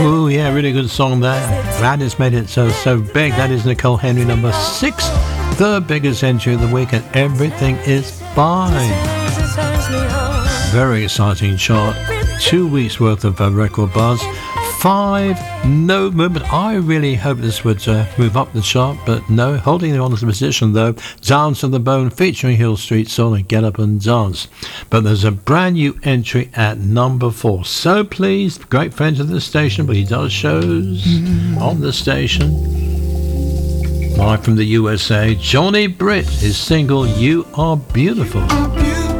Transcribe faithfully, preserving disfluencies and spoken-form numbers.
Oh yeah, really good song there. Glad it's made it so so big. That is Nicole Henry, number six, the biggest entry of the week, and Everything Is Fine. Very exciting chart. Two weeks worth of uh, record buzz. Five no movement. I really hope this would uh, move up the chart, but no. Holding on to the position though, Dance on the Bone featuring Hill Street Soul and Get Up and Dance. But there's a brand new entry at number four. So pleased, great friend of the station, but he does shows on the station. Live from the U S A, Johnny Britt, his single You Are Beautiful.